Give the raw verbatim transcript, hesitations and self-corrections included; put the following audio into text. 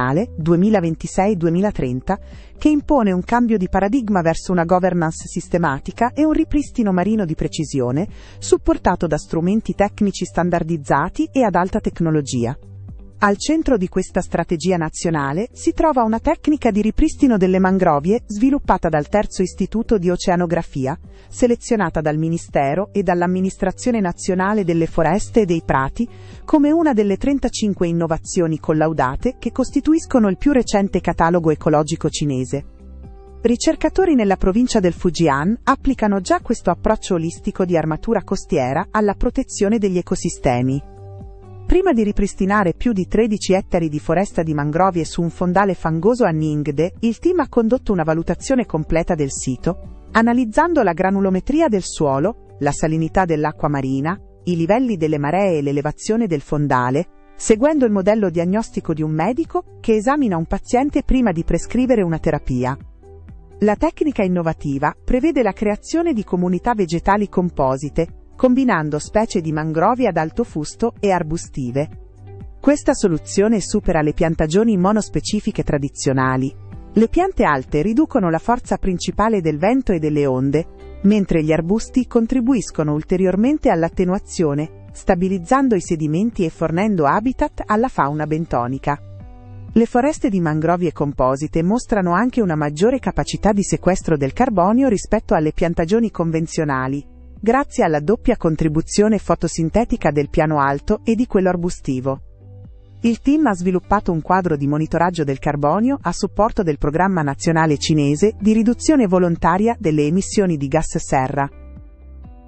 nazionale duemilaventisei duemilatrenta che impone un cambio di paradigma verso una governance sistematica e un ripristino marino di precisione, supportato da strumenti tecnici standardizzati e ad alta tecnologia. Al centro di questa strategia nazionale si trova una tecnica di ripristino delle mangrovie sviluppata dal Terzo Istituto di Oceanografia, selezionata dal Ministero e dall'Amministrazione Nazionale delle Foreste e dei Prati come una delle trentacinque innovazioni collaudate che costituiscono il più recente catalogo ecologico cinese. Ricercatori nella provincia del Fujian applicano già questo approccio olistico di armatura costiera alla protezione degli ecosistemi. Prima di ripristinare più di tredici ettari di foresta di mangrovie su un fondale fangoso a Ningde, il team ha condotto una valutazione completa del sito, analizzando la granulometria del suolo, la salinità dell'acqua marina, i livelli delle maree e l'elevazione del fondale, seguendo il modello diagnostico di un medico che esamina un paziente prima di prescrivere una terapia. La tecnica innovativa prevede la creazione di comunità vegetali composite, combinando specie di mangrovie ad alto fusto e arbustive. Questa soluzione supera le piantagioni monospecifiche tradizionali. Le piante alte riducono la forza principale del vento e delle onde, mentre gli arbusti contribuiscono ulteriormente all'attenuazione, stabilizzando i sedimenti e fornendo habitat alla fauna bentonica. Le foreste di mangrovie composite mostrano anche una maggiore capacità di sequestro del carbonio rispetto alle piantagioni convenzionali, grazie alla doppia contribuzione fotosintetica del piano alto e di quello arbustivo. Il team ha sviluppato un quadro di monitoraggio del carbonio a supporto del programma nazionale cinese di riduzione volontaria delle emissioni di gas serra,